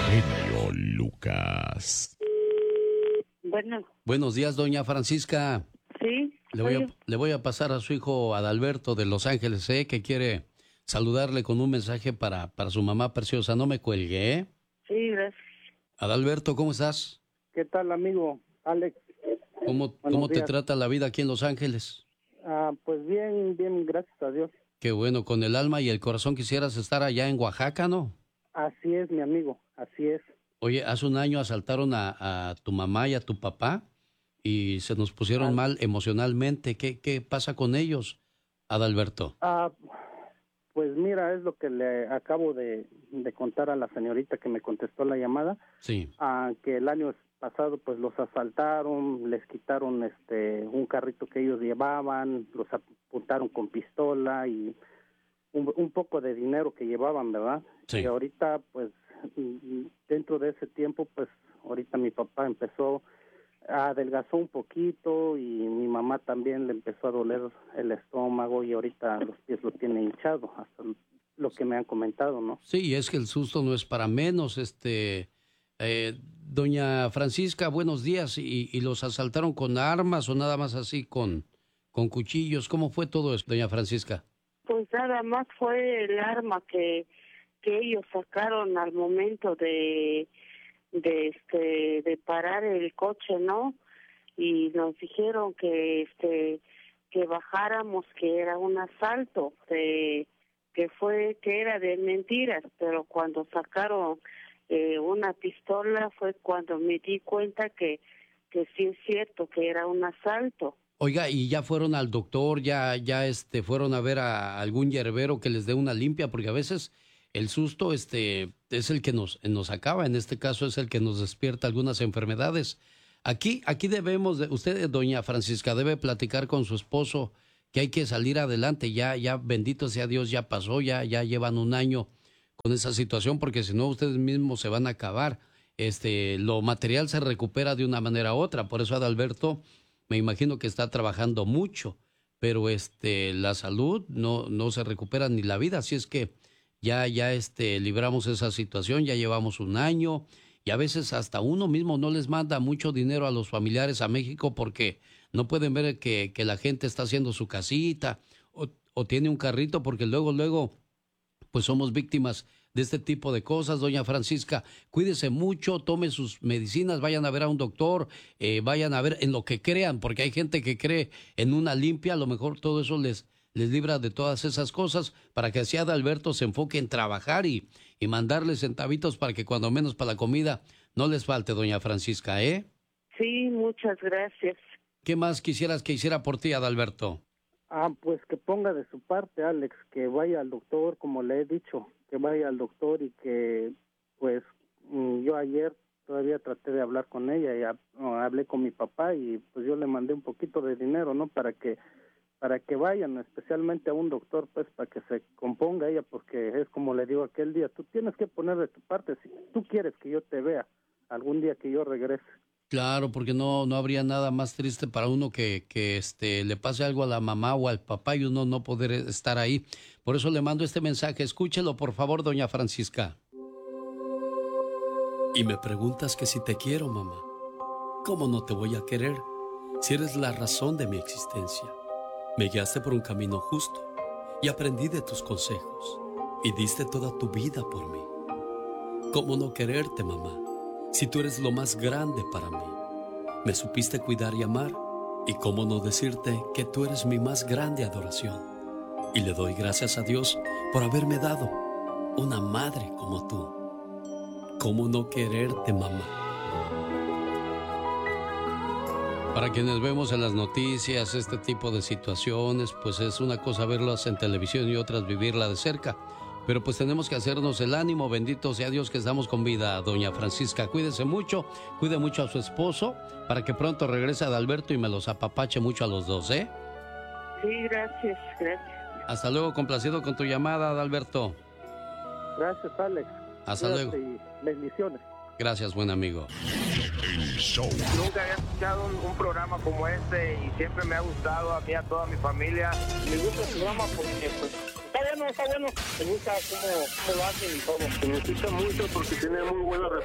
genio Lucas. Bueno. Buenos días, doña Francisca. Sí. Le voy a pasar a su hijo Adalberto de Los Ángeles, que quiere saludarle con un mensaje para su mamá preciosa. No me cuelgue, ¿eh? Sí, gracias. Adalberto, ¿cómo estás? ¿Qué tal, amigo Alex? ¿Cómo te trata la vida aquí en Los Ángeles? Pues bien, gracias a Dios. Qué bueno, con el alma y el corazón quisieras estar allá en Oaxaca, ¿no? Así es, mi amigo, así es. Oye, hace un año asaltaron a tu mamá y a tu papá y se nos pusieron mal emocionalmente. ¿Qué pasa con ellos, Adalberto? Pues mira, es lo que le acabo de contar a la señorita que me contestó la llamada. Sí. Que el año pasado pues los asaltaron, les quitaron un carrito que ellos llevaban, los apuntaron con pistola y un poco de dinero que llevaban, ¿verdad? Sí. Y ahorita pues dentro de ese tiempo pues ahorita mi papá adelgazó un poquito y mi mamá también le empezó a doler el estómago y ahorita los pies lo tiene hinchado, hasta lo que me han comentado, ¿no? Sí, es que el susto no es para menos. Doña Francisca, buenos días. ¿Y los asaltaron con armas o nada más así con cuchillos? ¿Cómo fue todo eso, doña Francisca? Pues nada más fue el arma que ellos sacaron al momento de parar el coche, ¿no? Y nos dijeron que bajáramos, que era un asalto, que era de mentiras, pero cuando sacaron una pistola fue cuando me di cuenta que sí es cierto que era un asalto. Oiga, ¿y ya fueron al doctor? ¿Ya fueron a ver a algún yerbero que les dé una limpia? Porque a veces el susto es el que nos acaba. En este caso es el que nos despierta algunas enfermedades. Aquí usted, doña Francisca, debe platicar con su esposo que hay que salir adelante. Ya bendito sea Dios, ya pasó, ya llevan un año con esa situación, porque si no ustedes mismos se van a acabar. Lo material se recupera de una manera u otra. Por eso Adalberto, me imagino que está trabajando mucho, pero la salud no se recupera ni la vida. Así es que ya libramos esa situación, ya llevamos un año y a veces hasta uno mismo no les manda mucho dinero a los familiares a México porque no pueden ver que la gente está haciendo su casita o tiene un carrito, porque luego pues somos víctimas de este tipo de cosas. Doña Francisca, cuídese mucho, tome sus medicinas, vayan a ver a un doctor, vayan a ver en lo que crean, porque hay gente que cree en una limpia, a lo mejor todo eso les libra de todas esas cosas, para que así Adalberto se enfoque en trabajar y mandarle centavitos para que cuando menos para la comida no les falte, doña Francisca, ¿eh? Sí, muchas gracias. ¿Qué más quisieras que hiciera por ti, Adalberto? Pues que ponga de su parte, Alex, que vaya al doctor, como le he dicho, que vaya al doctor y que, pues, yo ayer todavía traté de hablar con ella y hablé con mi papá y pues yo le mandé un poquito de dinero, ¿no? Para que vayan especialmente a un doctor, pues, para que se componga ella, porque es como le digo aquel día, tú tienes que poner de tu parte, si tú quieres que yo te vea algún día que yo regrese. Claro, porque no habría nada más triste para uno que le pase algo a la mamá o al papá y uno no poder estar ahí. Por eso le mando este mensaje. Escúchelo, por favor, doña Francisca. Y me preguntas que si te quiero, mamá. ¿Cómo no te voy a querer si eres la razón de mi existencia? Me guiaste por un camino justo y aprendí de tus consejos y diste toda tu vida por mí. ¿Cómo no quererte, mamá? Si tú eres lo más grande para mí. Me supiste cuidar y amar, y cómo no decirte que tú eres mi más grande adoración. Y le doy gracias a Dios por haberme dado una madre como tú. ¿Cómo no quererte, mamá? Para quienes vemos en las noticias este tipo de situaciones, pues es una cosa verlas en televisión y otras vivirla de cerca. Pero pues tenemos que hacernos el ánimo, bendito sea Dios que estamos con vida, doña Francisca. Cuídese mucho, cuide mucho a su esposo, para que pronto regrese Adalberto y me los apapache mucho a los dos, ¿eh? Sí, gracias. Hasta luego, complacido con tu llamada, Adalberto. Gracias, Alex. Hasta luego. Y bendiciones. Gracias, buen amigo. El show. Nunca había escuchado un programa como este y siempre me ha gustado a mí, a toda mi familia. Me gusta el programa porque pues Está bueno. Me gusta cómo lo hacen y todo. Me gusta mucho porque tiene muy buena